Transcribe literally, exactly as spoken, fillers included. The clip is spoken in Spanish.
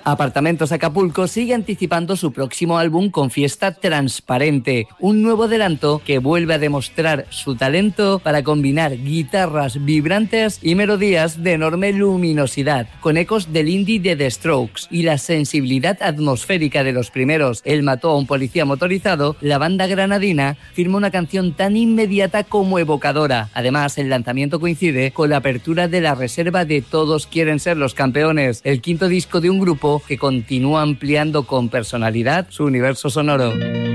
Apartamentos Acapulco sigue anticipando su próximo álbum con Fiesta Transparente, un nuevo adelanto que vuelve a demostrar su talento para combinar guitarras vibrantes y melodías de enorme luminosidad, con ecos del indie de The Strokes y la sensibilidad atmosférica de los primeros Él mató a un policía motorizado. La banda granadina firma una canción tan inmediata como evocadora. Además, el lanzamiento coincide con la apertura de la reserva de Todos quieren ser los campeones, el quinto disco de un grupo que continúa ampliando con personalidad su universo sonoro.